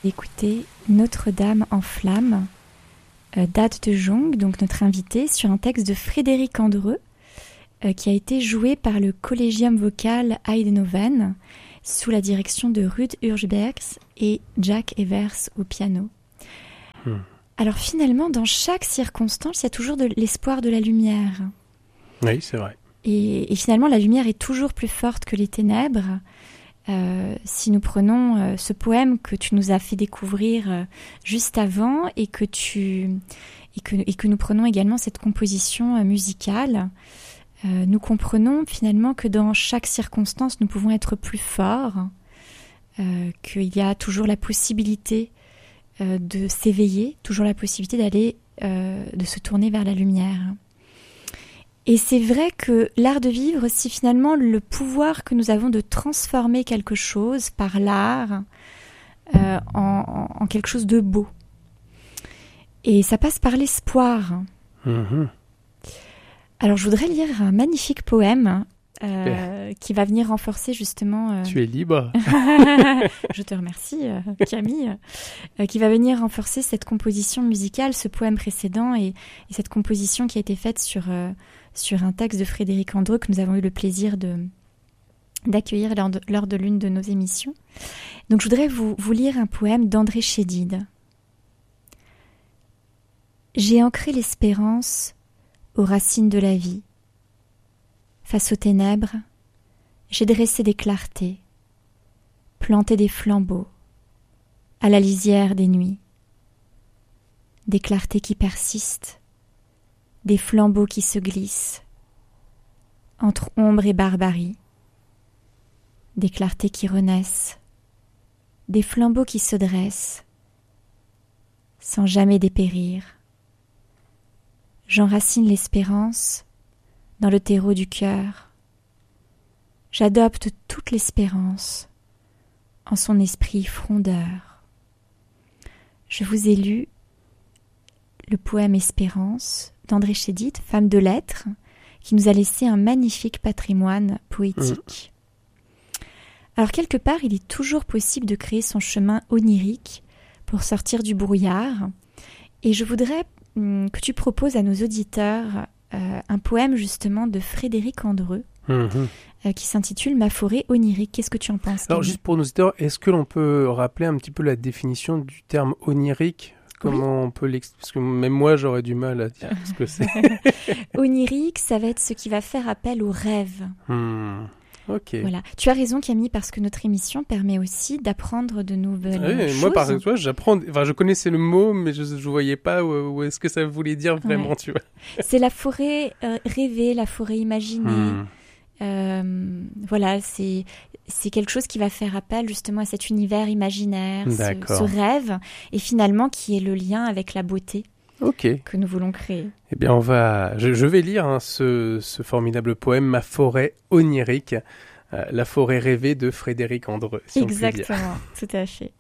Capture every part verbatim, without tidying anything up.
Écoutez Notre-Dame en flammes, euh, Date de Jong, donc notre invité, sur un texte de Frédéric Andreu, euh, qui a été joué par le Collegium Vocal Eindhoven, sous la direction de Ruud Urbergs et Jack Evers au piano. Hmm. Alors finalement, dans chaque circonstance, il y a toujours de l'espoir de la lumière. Oui, c'est vrai. Et, et finalement, la lumière est toujours plus forte que les ténèbres. Euh, si nous prenons euh, ce poème que tu nous as fait découvrir euh, juste avant et que, tu, et, que, et que nous prenons également cette composition euh, musicale, euh, nous comprenons finalement que dans chaque circonstance, nous pouvons être plus forts, euh, qu'il y a toujours la possibilité euh, de s'éveiller, toujours la possibilité d'aller, euh, de se tourner vers la lumière. Et c'est vrai que l'art de vivre, c'est finalement le pouvoir que nous avons de transformer quelque chose par l'art euh, en, en quelque chose de beau. Et ça passe par l'espoir. Mmh. Alors je voudrais lire un magnifique poème euh, qui va venir renforcer justement... Euh... Tu es libre. Je te remercie euh, Camille. Euh, qui va venir renforcer cette composition musicale, ce poème précédent et, et cette composition qui a été faite sur... Euh, sur un texte de Frédéric Andreu que nous avons eu le plaisir de, d'accueillir lors de, lors de l'une de nos émissions. Donc je voudrais vous, vous lire un poème d'André Chédid. J'ai ancré l'espérance aux racines de la vie. Face aux ténèbres, j'ai dressé des clartés, planté des flambeaux à la lisière des nuits. Des clartés qui persistent, des flambeaux qui se glissent, entre ombre et barbarie, des clartés qui renaissent, des flambeaux qui se dressent, sans jamais dépérir. J'enracine l'espérance dans le terreau du cœur. J'adopte toute l'espérance en son esprit frondeur. Je vous ai lu le poème Espérance d'André Chédid, femme de lettres, qui nous a laissé un magnifique patrimoine poétique. Mmh. Alors quelque part, il est toujours possible de créer son chemin onirique pour sortir du brouillard. Et je voudrais hum, que tu proposes à nos auditeurs euh, un poème justement de Frédéric Andreu, mmh. euh, qui s'intitule « Ma forêt onirique ». Qu'est-ce que tu en penses? Alors juste pour nos auditeurs, est-ce que l'on peut rappeler un petit peu la définition du terme onirique? Comment oui. on peut l'expliquer? Parce que même moi, j'aurais du mal à dire ce que c'est. Onirique, ça va être ce qui va faire appel au rêve. Hmm. Ok. Voilà. Tu as raison, Camille, parce que notre émission permet aussi d'apprendre de nouvelles oui, choses. Moi, par exemple, j'apprends. Enfin, je connaissais le mot, mais je ne voyais pas où, où est-ce que ça voulait dire vraiment, ouais. tu vois. C'est la forêt euh, rêvée, la forêt imaginée. Hmm. Euh, voilà, c'est c'est quelque chose qui va faire appel justement à cet univers imaginaire, ce, ce rêve, et finalement qui est le lien avec la beauté okay. que nous voulons créer. Eh bien, on va, je, je vais lire hein, ce, ce formidable poème, Ma forêt onirique, euh, la forêt rêvée de Frédéric Andreu. Si Exactement, tout à fait.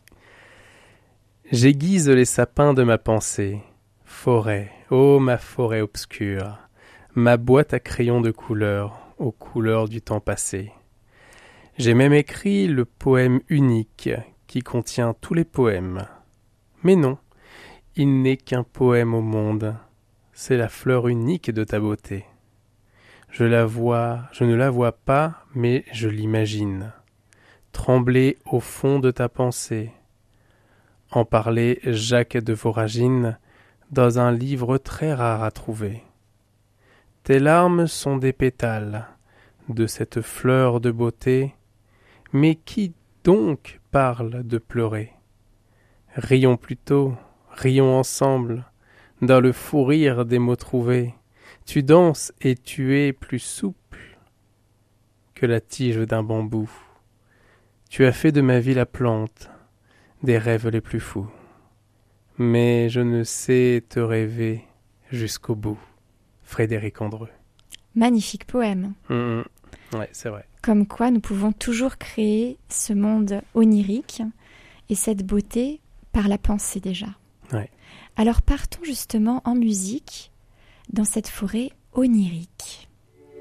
J'aiguise les sapins de ma pensée, forêt, ô ma forêt obscure, ma boîte à crayons de couleur, aux couleurs du temps passé. J'ai même écrit le poème unique qui contient tous les poèmes. Mais non, il n'est qu'un poème au monde. C'est la fleur unique de ta beauté. Je la vois, je ne la vois pas, mais je l'imagine. Trembler au fond de ta pensée. En parlait Jacques de Voragine dans un livre très rare à trouver. Tes larmes sont des pétales de cette fleur de beauté, mais qui donc parle de pleurer? Rions plutôt, rions ensemble, dans le fou rire des mots trouvés. Tu danses et tu es plus souple que la tige d'un bambou. Tu as fait de ma vie la plante des rêves les plus fous. Mais je ne sais te rêver jusqu'au bout. Frédéric Andreu. Magnifique poème. Mmh. Ouais, c'est vrai. Comme quoi nous pouvons toujours créer ce monde onirique et cette beauté par la pensée déjà. Ouais. Alors partons justement en musique dans cette forêt onirique.